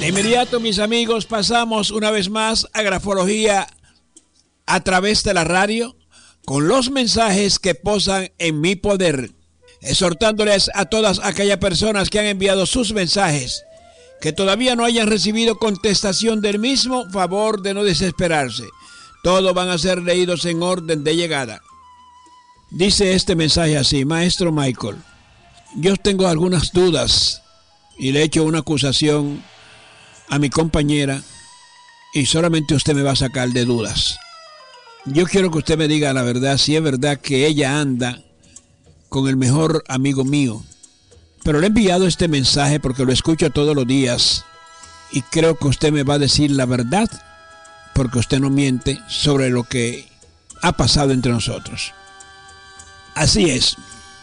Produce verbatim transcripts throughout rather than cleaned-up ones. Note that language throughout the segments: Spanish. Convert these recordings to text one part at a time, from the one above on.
De inmediato, mis amigos, pasamos una vez más a Grafología a través de la radio con los mensajes que posan en mi poder, exhortándoles a todas aquellas personas que han enviado sus mensajes que todavía no hayan recibido contestación del mismo, favor de no desesperarse. Todos van a ser leídos en orden de llegada. Dice este mensaje así: Maestro Michael, yo tengo algunas dudas y le he hecho una acusación a mi compañera y solamente usted me va a sacar de dudas. Yo quiero que usted me diga la verdad, si es verdad que ella anda con el mejor amigo mío. Pero le he enviado este mensaje porque lo escucho todos los días y creo que usted me va a decir la verdad, porque usted no miente sobre lo que ha pasado entre nosotros. Así es,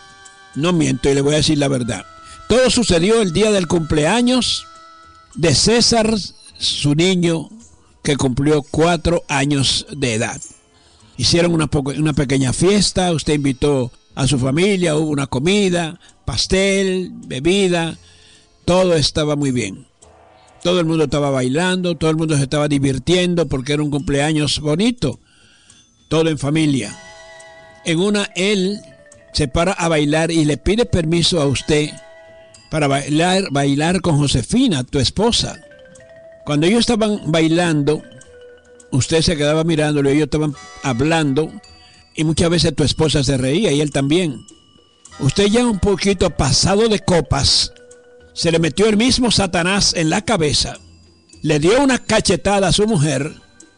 no miento y le voy a decir la verdad. Todo sucedió el día del cumpleaños de César, su niño, que cumplió cuatro años de edad. Hicieron una, una pequeña fiesta, usted invitó a su familia, hubo una comida, pastel, bebida, todo estaba muy bien. Todo el mundo estaba bailando, todo el mundo se estaba divirtiendo porque era un cumpleaños bonito, todo en familia. En una, él se para a bailar y le pide permiso a usted para bailar, bailar con Josefina, tu esposa. Cuando ellos estaban bailando, usted se quedaba mirándolo y ellos estaban hablando y muchas veces tu esposa se reía y él también. Usted ya un poquito pasado de copas, se le metió el mismo Satanás en la cabeza, le dio una cachetada a su mujer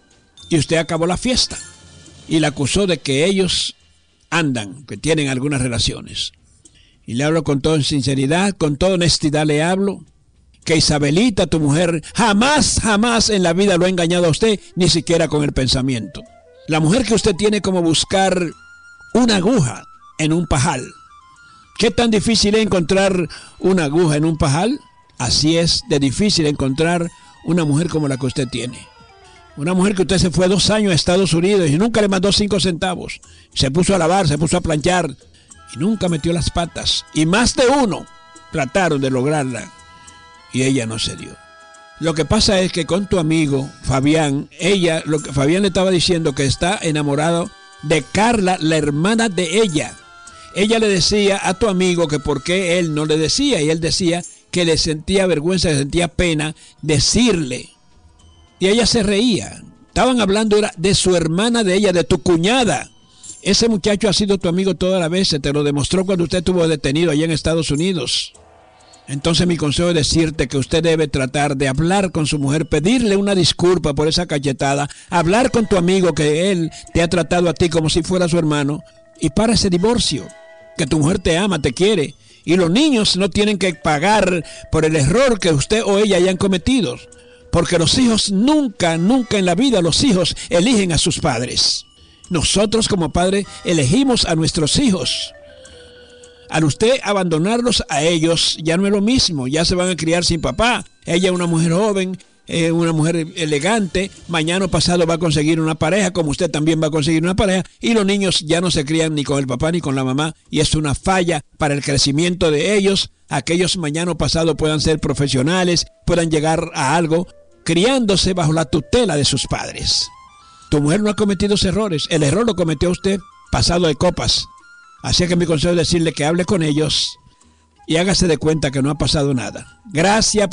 y usted acabó la fiesta y la acusó de que ellos andan, que tienen algunas relaciones. Y le hablo con toda sinceridad, con toda honestidad le hablo, que Isabelita, tu mujer, jamás, jamás en la vida lo ha engañado a usted, ni siquiera con el pensamiento. La mujer que usted tiene como buscar una aguja en un pajal. ¿Qué tan difícil es encontrar una aguja en un pajal? Así es de difícil encontrar una mujer como la que usted tiene. Una mujer que usted se fue dos años a Estados Unidos y nunca le mandó cinco centavos. Se puso a lavar, se puso a planchar y nunca metió las patas. Y más de uno trataron de lograrla y ella no se dio. Lo que pasa es que con tu amigo Fabián, ella, lo que Fabián le estaba diciendo que está enamorado de Carla, la hermana de ella. Ella le decía a tu amigo que por qué él no le decía, y él decía que le sentía vergüenza, le sentía pena decirle. Y ella se reía. Estaban hablando era de su hermana de ella, de tu cuñada. Ese muchacho ha sido tu amigo toda la vez, se te lo demostró cuando usted estuvo detenido allá en Estados Unidos. Entonces mi consejo es decirte que usted debe tratar de hablar con su mujer, pedirle una disculpa por esa cachetada, hablar con tu amigo que él te ha tratado a ti como si fuera su hermano y para ese divorcio, que tu mujer te ama, te quiere y los niños no tienen que pagar por el error que usted o ella hayan cometido, porque los hijos nunca, nunca en la vida los hijos eligen a sus padres. Nosotros como padres elegimos a nuestros hijos. Al usted abandonarlos a ellos, ya no es lo mismo, ya se van a criar sin papá. Ella es una mujer joven, eh, una mujer elegante, mañana o pasado va a conseguir una pareja, como usted también va a conseguir una pareja, y los niños ya no se crían ni con el papá ni con la mamá, y es una falla para el crecimiento de ellos, a que ellos mañana o pasado puedan ser profesionales, puedan llegar a algo, criándose bajo la tutela de sus padres. Tu mujer no ha cometido errores, el error lo cometió usted pasado de copas. Así que mi consejo es decirle que hable con ellos y hágase de cuenta que no ha pasado nada. Gracias.